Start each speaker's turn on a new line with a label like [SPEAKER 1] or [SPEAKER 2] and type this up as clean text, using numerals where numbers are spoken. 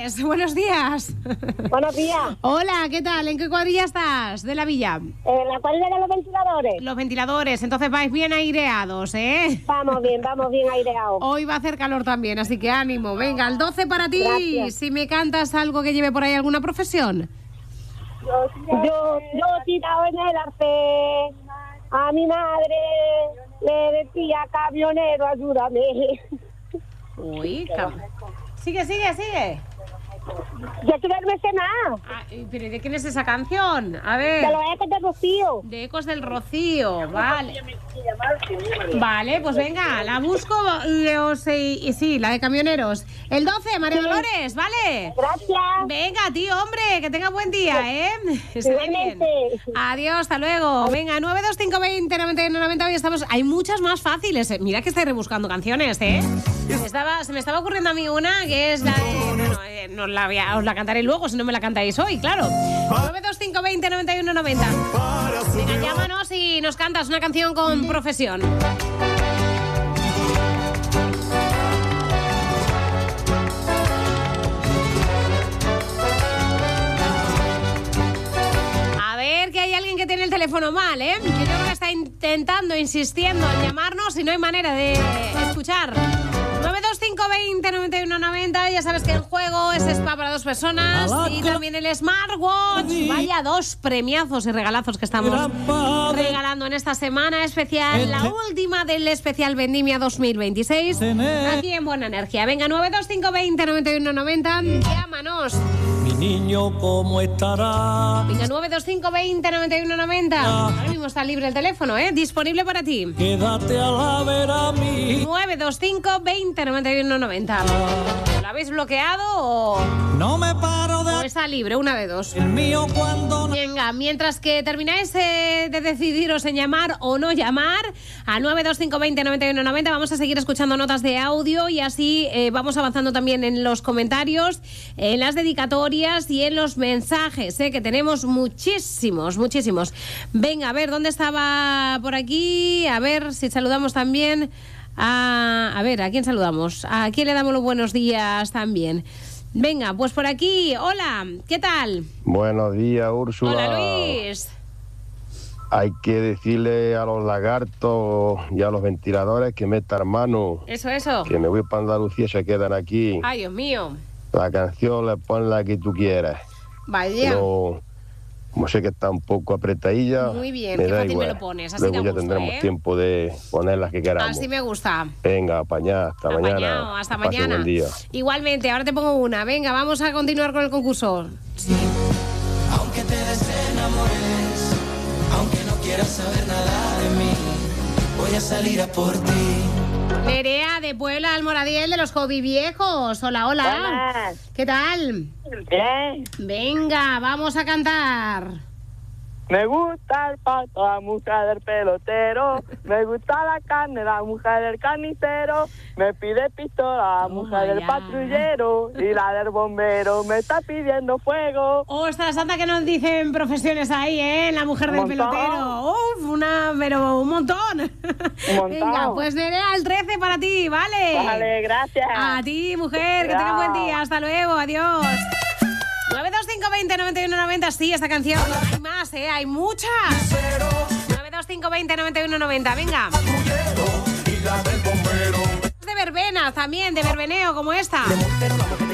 [SPEAKER 1] Loles, buenos días.
[SPEAKER 2] Buenos días.
[SPEAKER 1] Hola, ¿qué tal? ¿En qué cuadrilla estás de la villa?
[SPEAKER 2] En la cuadrilla de los ventiladores.
[SPEAKER 1] Los ventiladores, entonces vais bien aireados, ¿eh?
[SPEAKER 2] Vamos bien aireados.
[SPEAKER 1] Hoy va a hacer calor también, así que ánimo. Venga, el 12 para ti.
[SPEAKER 2] Gracias.
[SPEAKER 1] Si me cantas algo que lleve por ahí alguna profesión.
[SPEAKER 2] Yo tirado en el arcén, a mi madre le decía, camionero, ayúdame.
[SPEAKER 1] Uy, sigue.
[SPEAKER 2] Yo quiero el mecenas.
[SPEAKER 1] ¿Pero de quién es esa canción? A ver.
[SPEAKER 2] De los ecos de Rocío.
[SPEAKER 1] De Ecos del Rocío, vale. Vale, pues venga, la busco y sí, la de camioneros. El 12, María Dolores, ¿vale?
[SPEAKER 2] Gracias.
[SPEAKER 1] Venga, tío, hombre, que tenga buen día, ¿eh? Está bien.
[SPEAKER 2] Igualmente.
[SPEAKER 1] Adiós, hasta luego. Venga, 925209190. Hoy estamos. Hay muchas más fáciles. Mira que estoy rebuscando canciones, ¿eh? Se me estaba ocurriendo a mí una que es la de. Bueno, os la cantaré luego, si no me la cantáis hoy, claro. 925209190. Venga, llámanos y nos cantas una canción con profesión. A ver, que hay alguien que tiene el teléfono mal, ¿eh? Que yo creo que está insistiendo en llamarnos y no hay manera de escuchar. 925209190. Ya sabes que el juego es spa para 2 personas y también el smartwatch. Vaya 2 premiazos y regalazos que estamos regalando en esta semana especial, la última del especial Vendimia 2026 aquí en Buena Energía. Venga, 925209190. Llámanos.
[SPEAKER 3] Mi niño, ¿cómo estará?
[SPEAKER 1] Venga, 925209190. Ahora mismo está libre el teléfono, ¿eh? Disponible para ti.
[SPEAKER 3] Quédate a la vera a mí.
[SPEAKER 1] 925209190. ¿Lo habéis bloqueado o
[SPEAKER 3] No me paro de...
[SPEAKER 1] está libre? Una de dos.
[SPEAKER 3] El mío cuando...
[SPEAKER 1] Venga, mientras que termináis de decidiros en llamar o no llamar, a 925209190 vamos a seguir escuchando notas de audio y así vamos avanzando también en los comentarios, en las dedicatorias y en los mensajes, que tenemos muchísimos. Venga, a ver, ¿dónde estaba por aquí? A ver si saludamos también a ver, ¿a quién saludamos? ¿A quién le damos los buenos días también? Venga, pues por aquí. Hola, ¿qué tal?
[SPEAKER 4] Buenos días, Úrsula.
[SPEAKER 1] Hola, Luis.
[SPEAKER 4] Hay que decirle a los lagartos y a los ventiladores que metan mano.
[SPEAKER 1] Eso.
[SPEAKER 4] Que me voy para Andalucía y se quedan aquí.
[SPEAKER 1] Ay, Dios mío.
[SPEAKER 4] La canción le pon la que tú quieras.
[SPEAKER 1] Vaya.
[SPEAKER 4] Pero, como sé que está un poco apretadilla,
[SPEAKER 1] Muy bien,
[SPEAKER 4] me
[SPEAKER 1] qué
[SPEAKER 4] da
[SPEAKER 1] fácil
[SPEAKER 4] igual.
[SPEAKER 1] me lo pones, así
[SPEAKER 4] Luego
[SPEAKER 1] te
[SPEAKER 4] ya
[SPEAKER 1] gusta,
[SPEAKER 4] tendremos
[SPEAKER 1] ¿eh?
[SPEAKER 4] tiempo de poner las que queramos.
[SPEAKER 1] Así me gusta.
[SPEAKER 4] Venga, apañá, hasta mañana.
[SPEAKER 1] Apañado, hasta
[SPEAKER 4] Pase
[SPEAKER 1] mañana.
[SPEAKER 4] buen día.
[SPEAKER 1] Igualmente, ahora te pongo una. Venga, vamos a continuar con el concurso. Sí.
[SPEAKER 5] Aunque te desenamores, aunque no quieras saber nada de mí, voy a salir a por ti.
[SPEAKER 1] Nerea de Puebla, Almoradiel, de los Hobby Viejos. Hola.
[SPEAKER 2] Buenas.
[SPEAKER 1] ¿Qué tal?
[SPEAKER 2] Bien.
[SPEAKER 1] Venga, vamos a cantar.
[SPEAKER 6] Me gusta el pato, la mujer del pelotero. Me gusta la carne, la mujer del carnicero. Me pide pistola, la mujer del
[SPEAKER 1] ya.
[SPEAKER 6] patrullero. Y la del bombero me está pidiendo fuego.
[SPEAKER 1] Ostras, anda que nos dicen profesiones ahí, ¿eh? La mujer del
[SPEAKER 6] montón.
[SPEAKER 1] pelotero. Pero un montón.
[SPEAKER 6] Un montón.
[SPEAKER 1] Venga, pues Nerea, el 13 para ti, ¿vale?
[SPEAKER 6] Vale, gracias.
[SPEAKER 1] A ti, mujer, que
[SPEAKER 6] Chao.
[SPEAKER 1] tengas buen día. Hasta luego, adiós. 925209190, sí, esta canción. Hay más, hay muchas. 925209190, venga. De verbenas también, de verbeneo como esta.